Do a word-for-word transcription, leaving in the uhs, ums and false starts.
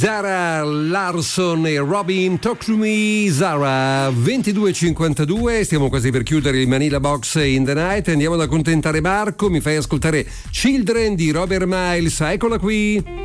Zara Larsson e Robin, Talk to Me. Zara, ventidue e cinquantadue, stiamo quasi per chiudere il Manila Box in the Night. Andiamo ad accontentare Marco, mi fai ascoltare Children di Robert Miles, eccola qui.